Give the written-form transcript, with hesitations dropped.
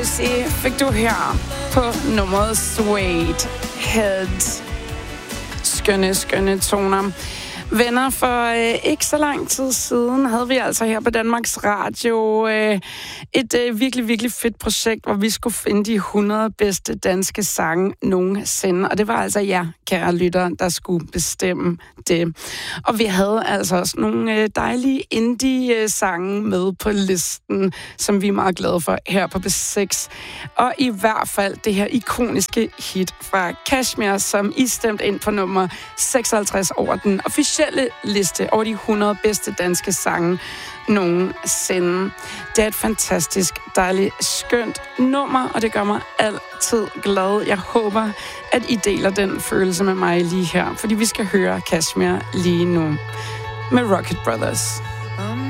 Se, fik du her på nummeret Suede Head. Skønne toner. Venner, for ikke så lang tid siden havde vi altså her på Danmarks Radio et virkelig fedt projekt, hvor vi skulle finde de 100 bedste danske sange nogensinde. Og det var altså jer, kære lyttere, der skulle bestemme det. Og vi havde altså også nogle dejlige indie-sange med på listen, som vi er meget glade for her på B6. Og i hvert fald det her ikoniske hit fra Kashmir, som I stemte ind på nummer 56 over den officielle liste over de 100 bedste danske sange nogensinde. Det er et fantastisk, dejligt, skønt nummer, og det gør mig altid glad. Jeg håber, at I deler den følelse med mig lige her, fordi vi skal høre Kashmir lige nu med Rocket Brothers.